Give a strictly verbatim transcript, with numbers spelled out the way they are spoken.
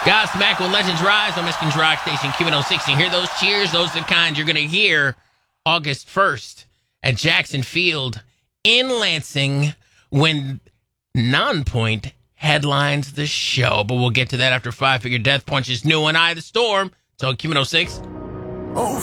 Godsmack when legends rise on Michigan's Rock Station Q one oh six. You hear those cheers? Those are the kinds you're going to hear August first at Jackson Field in Lansing when Nonpoint headlines the show. But we'll get to that after Five Figure Death Punch's new one, Eye of the Storm. So Q one oh six. Oh,